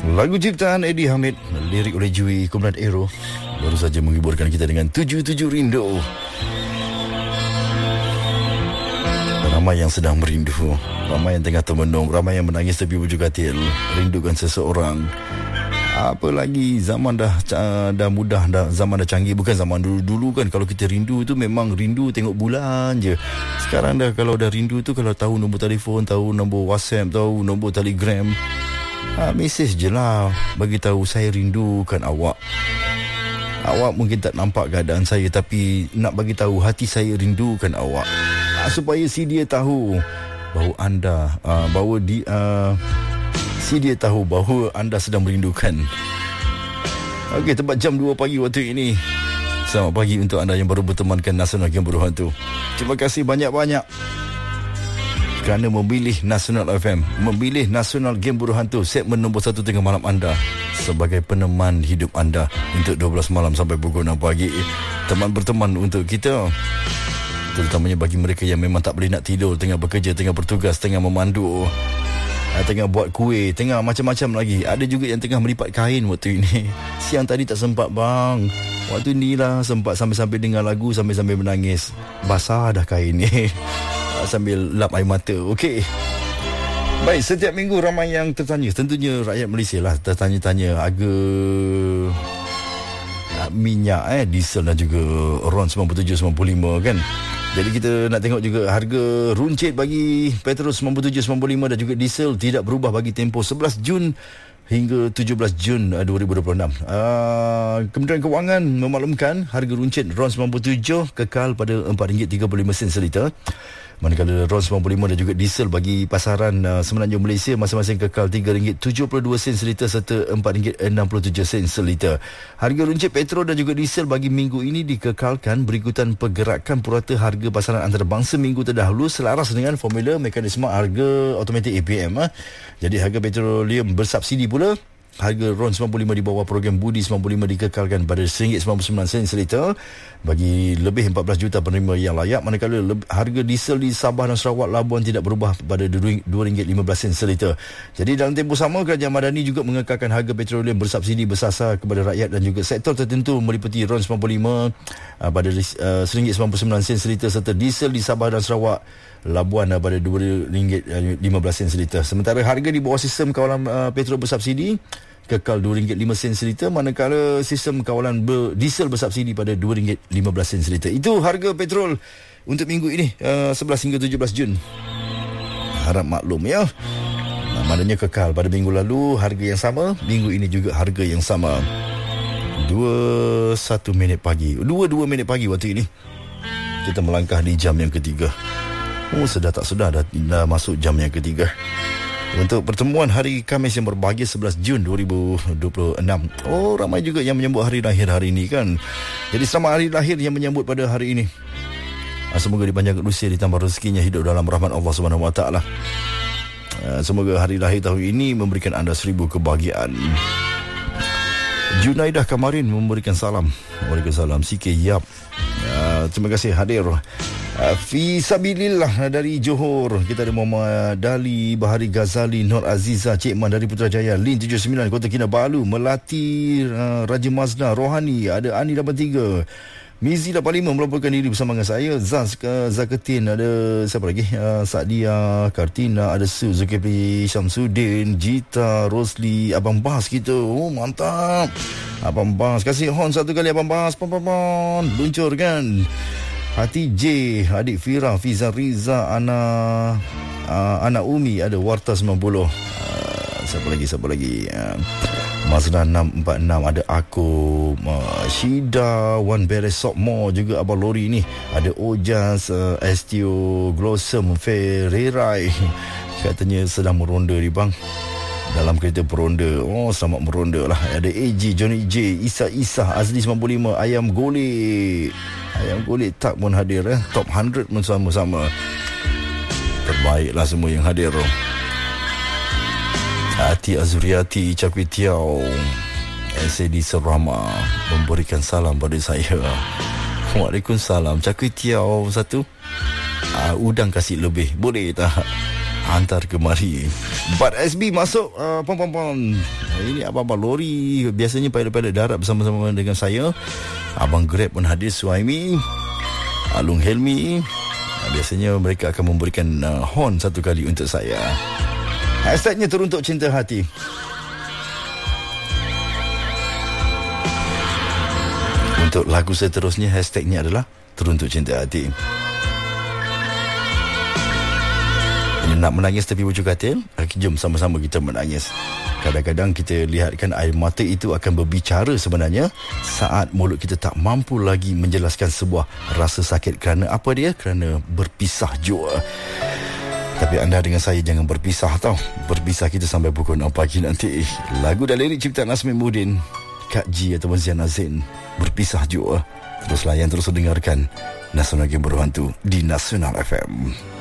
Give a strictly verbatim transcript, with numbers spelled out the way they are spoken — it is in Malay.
Lagu ciptaan Eddie Hamid, lirik oleh Jui Komrad Aero, baru saja menghiburkan kita dengan tujuh tujuh Rindu. Ramai yang sedang merindu, ramai yang tengah termenung, ramai yang menangis tepi bujur katil, rindukan seseorang. Apa lagi, zaman dah dah mudah, dah zaman dah canggih. Bukan zaman dulu-dulu kan, kalau kita rindu tu memang rindu tengok bulan je. Sekarang dah kalau dah rindu tu, kalau tahu nombor telefon, tahu nombor WhatsApp, tahu nombor Telegram, ha, mesej je lah, bagi tahu saya rindukan awak. Awak mungkin tak nampak keadaan saya, tapi nak bagi tahu hati saya rindukan awak, ha, supaya si dia tahu bahawa anda uh, bahawa di uh, si dia tahu bahawa anda sedang merindukan. Okey, tepat jam dua pagi waktu ini. Selamat pagi untuk anda yang baru bertemankan Nasional Game Berhantu. Terima kasih banyak-banyak kerana memilih Nasional F M, memilih Nasional Game Berhantu, segmen nombor satu tengah malam anda, sebagai peneman hidup anda untuk dua belas malam sampai pukul enam pagi. Teman berteman untuk kita, terutamanya bagi mereka yang memang tak boleh nak tidur, tengah bekerja, tengah bertugas, tengah memandu, tengah buat kuih, tengah macam-macam lagi. Ada juga yang tengah melipat kain waktu ini. Siang tadi tak sempat bang, waktu ni lah sempat sambil-sambil dengar lagu, sambil-sambil menangis. Basah dah kain ni sambil lap air mata. Okey. Baik, setiap minggu ramai yang tertanya, tentunya rakyat Malaysia lah tertanya-tanya harga minyak, eh, diesel dan juga RON sembilan puluh tujuh sembilan puluh lima kan. Jadi kita nak tengok juga harga runcit bagi petrol sembilan puluh tujuh sembilan puluh lima dan juga diesel tidak berubah bagi tempoh sebelas Jun hingga tujuh belas Jun dua ribu dua puluh enam. Uh, Kementerian Kewangan memaklumkan harga runcit RON sembilan puluh tujuh kekal pada empat ringgit tiga puluh lima sen seliter. Manakala RON sembilan puluh lima dan juga diesel bagi pasaran uh, Semenanjung Malaysia masing-masing kekal tiga ringgit tujuh puluh dua sen seliter serta empat ringgit enam puluh tujuh sen seliter. Harga runcit petrol dan juga diesel bagi minggu ini dikekalkan berikutan pergerakan purata harga pasaran antarabangsa minggu terdahulu selaras dengan formula mekanisme harga automatik A P M. Eh. Jadi harga petroleum bersubsidi pula, harga RON sembilan puluh lima di bawah program Budi sembilan puluh lima dikekalkan pada satu ringgit sembilan puluh sembilan sen seliter bagi lebih empat belas juta penerima yang layak. Manakala le- harga diesel di Sabah dan Sarawak Labuan tidak berubah pada dua ringgit lima belas sen seliter. Jadi dalam tempoh sama, Kerajaan Madani juga mengekalkan harga petroleum bersubsidi bersasar kepada rakyat dan juga sektor tertentu meliputi RON sembilan puluh lima uh, pada uh, satu ringgit sembilan puluh sembilan sen seliter serta diesel di Sabah dan Sarawak Labuan uh, pada dua ringgit lima belas sen seliter. Sementara harga di bawah sistem kawalan uh, petrol bersubsidi kekal dua ringgit lima sen seliter, manakala sistem kawalan ber, diesel bersubsidi pada dua ringgit lima belas sen seliter. Itu harga petrol untuk minggu ini, uh, sebelas hingga tujuh belas Jun. Harap maklum ya. Nah, maknanya kekal pada minggu lalu harga yang sama, minggu ini juga harga yang sama. Dua satu minit pagi, dua dua minit pagi waktu ini. Kita melangkah di jam yang ketiga. Oh, sudah tak sudah dah, dah masuk jam yang ketiga. Untuk pertemuan hari Khamis yang berbahagia sebelas Jun dua ribu dua puluh enam. Oh, ramai juga yang menyambut hari lahir hari ini kan. Jadi selamat hari lahir yang menyambut pada hari ini. Semoga dipanjangkan usia, ditambah rezekinya, hidup dalam rahmat Allah Subhanahu Wa Taala. Semoga hari lahir tahun ini memberikan anda seribu kebahagiaan. Junaidah Kamarin memberikan salam. Waalaikumsalam. C K Yap. Uh, terima kasih hadir. Uh, Fisabilillah dari Johor. Kita ada Muhammad Dali, Bahari Ghazali, Nur Aziza, Cik Man dari Putrajaya, Lin tujuh sembilan, Kota Kinabalu, Melati, uh, Raja Mazda, Rohani, ada Ani lapan tiga, Mizi lapan lima melaporkan diri bersama dengan saya, Zaz uh, Zakatin, ada siapa lagi? Uh, Saadia, Kartina, ada Su, Zulkifli Syamsuddin, Jita, Rosli, Abang Bas kita. Oh, mantap. Abang Bas, kasih horn satu kali Abang Bas. Pon, pon, pon. Luncur kan. Hati J, adik Fira, Fiza Riza, Ana uh, Ana Umi, ada Warta sembilan puluh. Uh, siapa lagi, siapa lagi? Uh, Mazda enam empat enam, ada aku, uh, Shida, One Beres Sokmo, juga Abang Lori ni. Ada Ojas, uh, Estio, Glossum, Ferrerai. Katanya sedang meronda ni bang, dalam kereta peronda. Oh, selamat meronda lah. Ada A J, Johnny J, Isa Isa, Azli sembilan puluh lima, Ayam Golek. Ayam Golek tak pun hadir, eh. Top seratus pun sama-sama. Terbaiklah semua yang hadir. Ati Azuriati, Cakwi Tiaw, S A D Serama memberikan salam pada saya. Waalaikumsalam. Cakwi Tiaw satu, uh, udang kasih lebih, boleh tak? hantar kemari. But S B masuk uh, pom pom pom. Ini abang-abang lori, biasanya pilot-pilot darat bersama-sama dengan saya. Abang Grab pun hadir, Suhaimi, Alung Helmi. uh, Biasanya mereka akan memberikan uh, horn satu kali untuk saya. Hashtagnya Teruntuk Cinta Hati. Untuk lagu seterusnya, hashtagnya adalah Teruntuk Cinta Hati. Ini nak menangis tapi bujur katil. Jom sama-sama kita menangis. Kadang-kadang kita lihatkan air mata itu akan berbicara sebenarnya saat mulut kita tak mampu lagi menjelaskan sebuah rasa sakit. Kerana apa dia? Kerana berpisah jua. Tapi anda dengan saya jangan berpisah tau. Berpisah kita sampai pukul enam pagi nanti. Lagu dan lirik ciptaan Asmi Mudin, Kak G ataupun Ziana Zain, Berpisah jua. Terus layan, terus dengarkan Nasional Game Berhantu di Nasional F M.